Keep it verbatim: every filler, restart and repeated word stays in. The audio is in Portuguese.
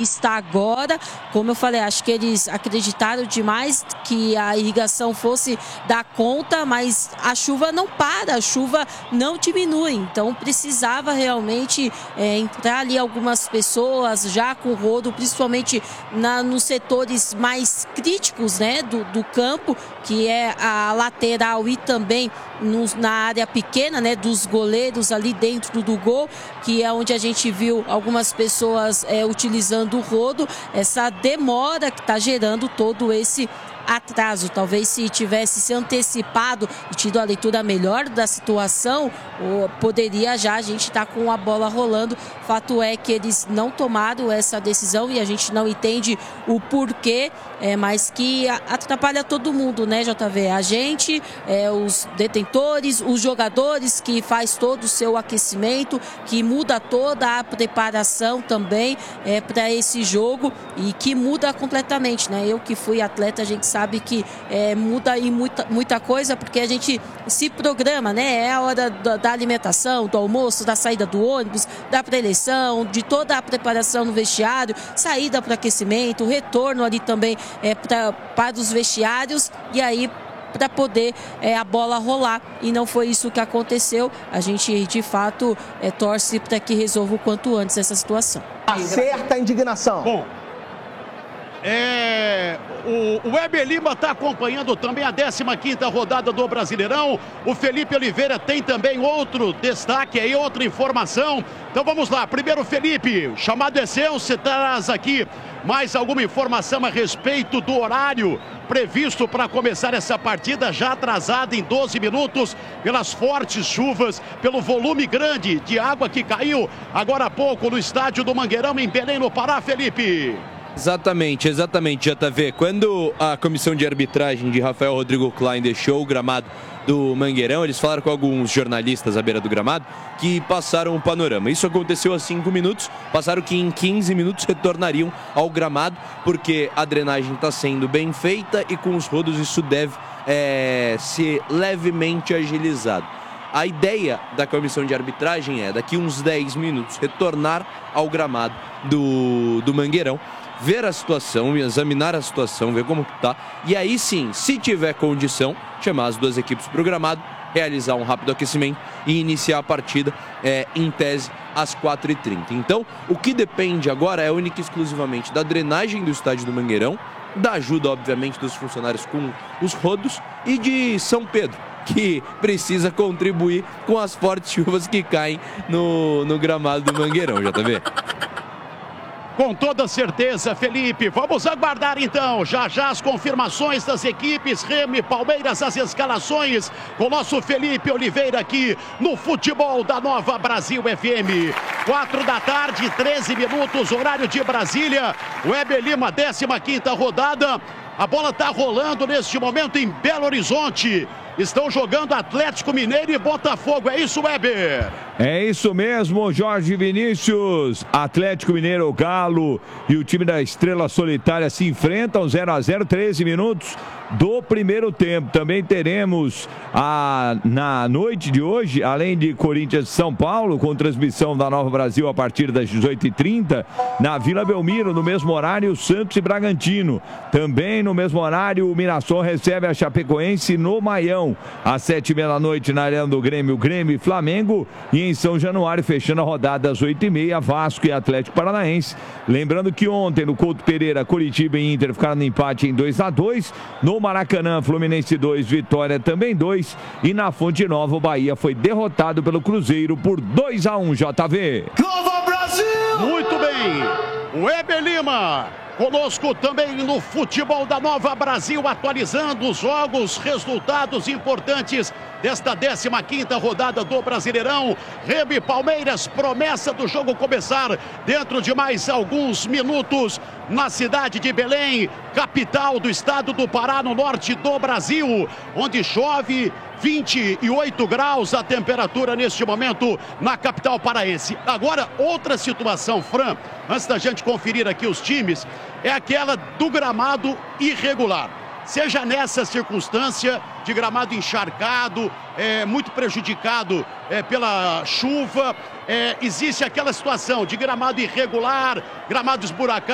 está agora. Como eu falei, acho que eles acreditaram demais que a irrigação fosse dar conta, mas a chuva não para, a chuva não diminui. Então precisava realmente é, entrar ali algumas pessoas já com rodo, principalmente na, nos setores mais críticos, né, do, do campo, que é a lateral e também nos, na área pequena, né, dos goleiros ali dentro do gol, que é onde a gente viu algumas pessoas é, utilizando o rodo. Essa demora que está gerando todo esse atraso. Talvez se tivesse se antecipado e tido a leitura melhor da situação, poderia já a gente estar tá com a bola rolando. Fato é que eles não tomaram essa decisão e a gente não entende o porquê, é, mas que atrapalha todo mundo, né, J V? A gente, é, os detentores, os jogadores, que faz todo o seu aquecimento, que muda toda a preparação também é, para esse jogo e que muda completamente, né? Eu que fui atleta, a gente sabe sabe que é, muda aí muita, muita coisa, porque a gente se programa, né? É a hora da, da alimentação, do almoço, da saída do ônibus, da preleção, de toda a preparação no vestiário, saída para aquecimento, retorno ali também é, pra, para os vestiários, e aí para poder é, a bola rolar, e não foi isso que aconteceu. A gente de fato é, torce para que resolva o quanto antes essa situação. Acerta a indignação. Bom, É, o, o Weber Lima está acompanhando também a décima quinta rodada do Brasileirão. O Felipe Oliveira tem também outro destaque aí, outra informação. Então vamos lá. Primeiro, Felipe, chamado é seu, você traz aqui mais alguma informação a respeito do horário previsto para começar essa partida, já atrasada em doze minutos pelas fortes chuvas, pelo volume grande de água que caiu agora há pouco no estádio do Mangueirão, em Belém, no Pará, Felipe. Exatamente, exatamente, J V. Quando a comissão de arbitragem de Rafael Rodrigo Klein deixou o gramado do Mangueirão, eles falaram com alguns jornalistas à beira do gramado que passaram o panorama. Isso aconteceu há cinco minutos, passaram que em quinze minutos retornariam ao gramado, porque a drenagem está sendo bem feita e com os rodos isso deve é, ser levemente agilizado. A ideia da comissão de arbitragem é, daqui uns dez minutos, retornar ao gramado do, do Mangueirão, ver a situação, examinar a situação, ver como que tá, e aí sim, se tiver condição, chamar as duas equipes para o gramado, realizar um rápido aquecimento e iniciar a partida, é, em tese, às quatro e trinta. Então, o que depende agora é única e exclusivamente da drenagem do estádio do Mangueirão, da ajuda, obviamente, dos funcionários com os rodos e de São Pedro, que precisa contribuir com as fortes chuvas que caem no, no gramado do Mangueirão, J V. Com toda certeza, Felipe. Vamos aguardar então, já já as confirmações das equipes, Remo e Palmeiras, as escalações, com o nosso Felipe Oliveira aqui no Futebol da Nova Brasil F M. Quatro da tarde, treze minutos, horário de Brasília. Weber Lima, décima quinta rodada. A bola está rolando neste momento em Belo Horizonte. Estão jogando Atlético Mineiro e Botafogo. É isso, Weber? É isso mesmo, Jorge Vinícius. Atlético Mineiro, Galo e o time da Estrela Solitária se enfrentam, zero a zero, treze minutos do primeiro tempo. Também teremos a, na noite de hoje, além de Corinthians e São Paulo, com transmissão da Nova Brasil a partir das dezoito e trinta, na Vila Belmiro, no mesmo horário, Santos e Bragantino. Também no mesmo horário, o Mirassol recebe a Chapecoense no Maião. Às sete e meia da noite, na Arena do Grêmio, Grêmio e Flamengo. E em São Januário, fechando a rodada às oito e meia, Vasco e Atlético Paranaense. Lembrando que ontem, no Couto Pereira, Coritiba e Inter ficaram no empate em dois a dois. No Maracanã, Fluminense dois, Vitória também dois. E na Fonte Nova, o Bahia foi derrotado pelo Cruzeiro por dois a um, J V. Nova Brasil! Muito bem! Weber Lima conosco também no Futebol da Nova Brasil, atualizando os jogos, resultados importantes desta décima quinta rodada do Brasileirão. Remo e Palmeiras, promessa do jogo começar dentro de mais alguns minutos na cidade de Belém, capital do estado do Pará, no norte do Brasil, onde chove vinte e oito graus a temperatura neste momento na capital paraense. Agora, outra situação, Fran, antes da gente conferir aqui os times, é aquela do gramado irregular. Seja nessa circunstância de gramado encharcado, é, muito prejudicado é, pela chuva, é, existe aquela situação de gramado irregular, gramado esburacado.